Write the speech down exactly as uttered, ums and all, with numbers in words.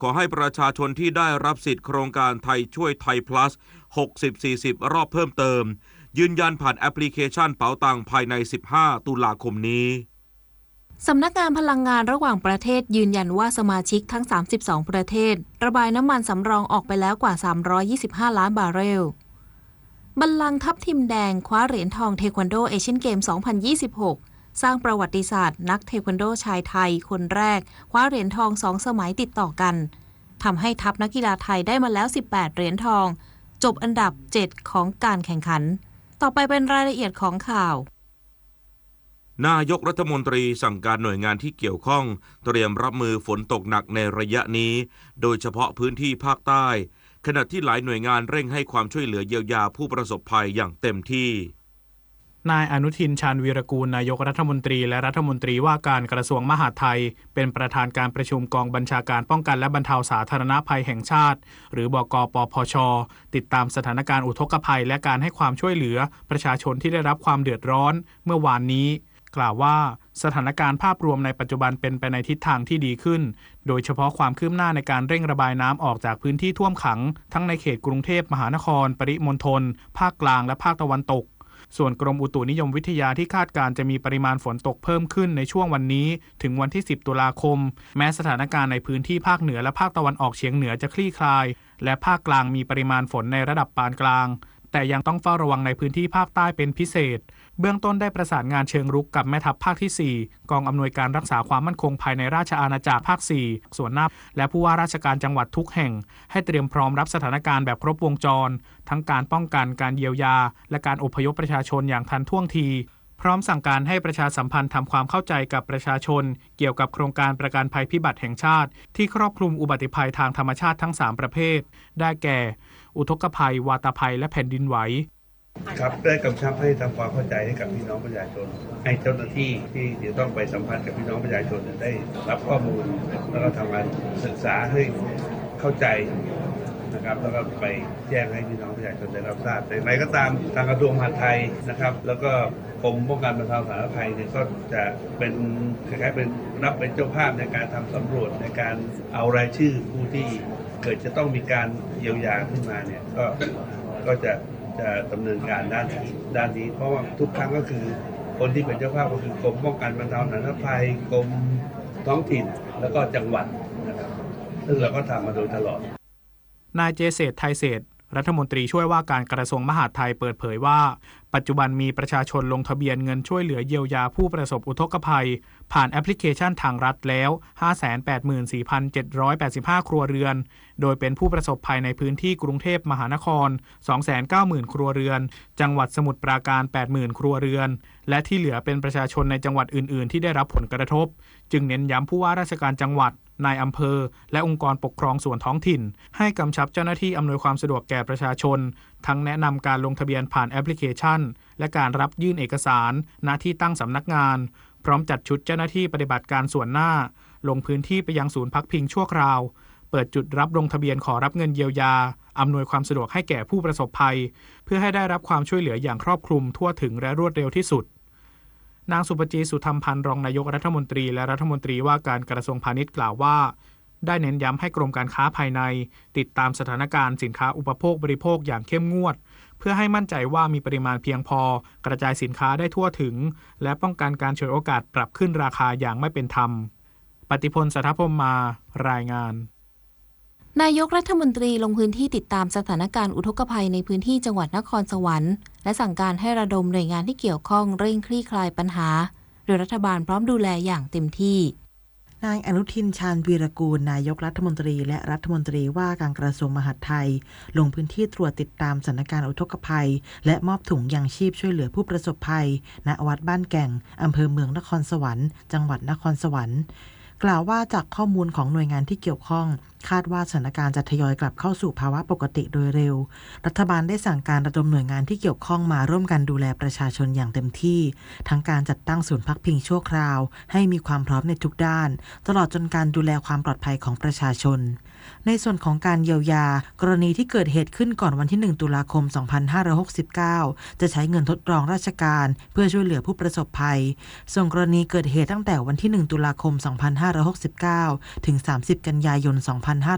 ขอให้ประชาชนที่ได้รับสิทธิโครงการไทยช่วยไทย plus หกสิบ สี่สิบ รอบเพิ่มเติมยืนยันผ่านแอปพลิเคชันเป๋าตังภายในสิบห้าตุลาคมนี้สำนักงานพลังงานระหว่างประเทศยืนยันว่าสมาชิกทั้งสามสิบสองประเทศระบายน้ำมันสำรองออกไปแล้วกว่าสามร้อยยี่สิบห้าล้านบาร์เรลบัลลังก์ทัพทิมแดงคว้าเหรียญทองเทควันโดเอเชียนเกม สองพันยี่สิบหก สร้างประวัติศาสตร์นักเทควันโดชายไทยคนแรกคว้าเหรียญทองสองสมัยติดต่อกันทำให้ทัพนักกีฬาไทยได้มาแล้วสิบแปดเหรียญทองจบอันดับเจ็ดของการแข่งขันต่อไปเป็นรายละเอียดของข่าวนายกรัฐมนตรีสั่งการหน่วยงานที่เกี่ยวข้องเตรียมรับมือฝนตกหนักในระยะนี้โดยเฉพาะพื้นที่ภาคใต้ขณะที่หลายหน่วยงานเร่งให้ความช่วยเหลือเยียวยาผู้ประสบภัยอย่างเต็มที่นายอนุทินชาญวีรกูลนายกรัฐมนตรีและรัฐมนตรีว่าการกระทรวงมหาดไทยเป็นประธานการประชุมกองบัญชาการป้องกันและบรรเทาสาธารณภัยแห่งชาติหรือบก.ปพช.ติดตามสถานการณ์อุทกภัยและการให้ความช่วยเหลือประชาชนที่ได้รับความเดือดร้อนเมื่อวานนี้กล่าวว่าสถานการณ์ภาพรวมในปัจจุบันเป็นไปในทิศทางที่ดีขึ้นโดยเฉพาะความคืบหน้าในการเร่งระบายน้ำออกจากพื้นที่ท่วมขังทั้งในเขตกรุงเทพมหานครปริมณฑลภาคกลางและภาคตะวันตกส่วนกรมอุตุนิยมวิทยาที่คาดการจะมีปริมาณฝนตกเพิ่มขึ้นในช่วงวันนี้ถึงวันที่สิบตุลาคมแม้สถานการณ์ในพื้นที่ภาคเหนือและภาคตะวันออกเฉียงเหนือจะคลี่คลายและภาคกลางมีปริมาณฝนในระดับปานกลางแต่ยังต้องเฝ้าระวังในพื้นที่ภาคใต้เป็นพิเศษเบื้องต้นได้ประสานงานเชิงรุกกับแม่ทัพภาคที่สี่กองอำนวยการรักษาความมั่นคงภายในราชอาณาจักรภาคสี่ส่วนหน้าและผู้ว่าราชการจังหวัดทุกแห่งให้เตรียมพร้อมรับสถานการณ์แบบครบวงจรทั้งการป้องกันการเยียวยาและการอพยพประชาชนอย่างทันท่วงทีพร้อมสั่งการให้ประชาสัมพันธ์ทำความเข้าใจกับประชาชนเกี่ยวกับโครงการประกันภัยพิบัติแห่งชาติที่ครอบคลุมอุบัติภัยทางธรรมชาติทั้งสามประเภทได้แก่อุทกภัยวาตภัยและแผ่นดินไหวครับได้กำชับให้ทำความเข้าใจให้กับพี่น้องประชาชนให้เจ้าหน้าที่ที่เดี๋ยวต้องไปสัมพันธ์กับพี่น้องประชาชนได้รับข้อมูลแล้วก็ทำการศึกษาให้เข้าใจนะครับแล้วก็ไปแจ้งให้พี่น้องประชาชนได้รับทราบแต่ไหนก็ตามทางกระทรวงมหาดไทยนะครับแล้วก็กรมป้องกันบรรเทาสาธารณภัยเนี่ยก็จะเป็นคล้ายๆเป็นรับเป็นเจ้าภาพในการทำสำรวจในการเอารายชื่อผู้ที่เกิดจะต้องมีการเยียวยาขึ้นมาเนี่ยก็ก็จะจะดำเนินการด้านด้านนี้เพราะว่าทุกครั้งก็คือคนที่เป็นเจ้าภาพก็คือกรมป้องกันบรรเทาสาธารณภัยกรมท้องถิ่นแล้วก็จังหวัดนะครับซึ่งเราก็ทำมาโดยตลอดนายเจเศรษฐ์ไทยเศรษฐ์รัฐมนตรีช่วยว่าการกระทรวงมหาดไทยเปิดเผยว่าปัจจุบันมีประชาชนลงทะเบียนเงินช่วยเหลือเยียวยาผู้ประสบอุทกภัยผ่านแอปพลิเคชันทางรัฐแล้ว ห้าแสนแปดหมื่นสี่พันเจ็ดร้อยแปดสิบห้า ครัวเรือนโดยเป็นผู้ประสบภัยในพื้นที่กรุงเทพมหานคร สองแสนเก้าหมื่น ครัวเรือนจังหวัดสมุทรปราการ แปดหมื่น ครัวเรือนและที่เหลือเป็นประชาชนในจังหวัดอื่นๆที่ได้รับผลกระทบจึงเน้นย้ำผู้ว่าราชการจังหวัดนายอำเภอและองค์กรปกครองส่วนท้องถิ่นให้กำชับเจ้าหน้าที่อำนวยความสะดวกแก่ประชาชนทั้งแนะนำการลงทะเบียนผ่านแอปพลิเคชันและการรับยื่นเอกสารณที่ตั้งสำนักงานพร้อมจัดชุดเจ้าหน้าที่ปฏิบัติการส่วนหน้าลงพื้นที่ไปยังศูนย์พักพิงชั่วคราวเปิดจุดรับลงทะเบียนขอรับเงินเยียวยาอำนวยความสะดวกให้แก่ผู้ประสบภัยเพื่อให้ได้รับความช่วยเหลืออย่างครอบคลุมทั่วถึงและรวดเร็วที่สุดนางสุปจีสุธรรมพันธ์รองนายกรัฐมนตรีและรัฐมนตรีว่าการกระทรวงพาณิชย์กล่าวว่าได้เน้นย้ำให้กรมการค้าภายในติดตามสถานการณ์สินค้าอุปโภคบริโภคอย่างเข้มงวดเพื่อให้มั่นใจว่ามีปริมาณเพียงพอกระจายสินค้าได้ทั่วถึงและป้องกันการฉวยโอกาสปรับขึ้นราคาอย่างไม่เป็นธรรมปฏิพล สัทธพรหมมารายงานนายกรัฐมนตรีลงพื้นที่ติดตามสถานการณ์อุทกภัยในพื้นที่จังหวัดนครสวรรค์และสั่งการให้ระดมหน่วยงานที่เกี่ยวข้องเร่งคลี่คลายปัญหาโดยรัฐบาลพร้อมดูแลอย่างเต็มที่นายอนุทินชาญวีรกูลนายกรัฐมนตรีและรัฐมนตรีว่าการกระทรวงมหาดไทยลงพื้นที่ตรวจติดตามสถานการณ์อุทกภัยและมอบถุงยางชีพช่วยเหลือผู้ประสบภัยณวัดบ้านแก่งอำเภอเมืองนครสวรรค์จังหวัดนครสวรรค์กล่าวว่าจากข้อมูลของหน่วยงานที่เกี่ยวข้องคาดว่าสถานการณ์จะทยอยกลับเข้าสู่ภาวะปกติโดยเร็วรัฐบาลได้สั่งการระดมหน่วยงานที่เกี่ยวข้องมาร่วมกันดูแลประชาชนอย่างเต็มที่ทั้งการจัดตั้งศูนย์พักพิงชั่วคราวให้มีความพร้อมในทุกด้านตลอดจนการดูแลความปลอดภัยของประชาชนในส่วนของการเยียวยากรณีที่เกิดเหตุขึ้นก่อนวันที่หนึ่งตุลาคมสองพันห้าร้อยหกสิบเก้าจะใช้เงินทดลองราชการเพื่อช่วยเหลือผู้ประสบภัยส่วนกรณีเกิดเหตุตั้งแต่วันที่หนึ่งตุลาคมสองพันห้าร้อยหกสิบเก้าถึงสามสิบกันยายนสองพันห้าร้อย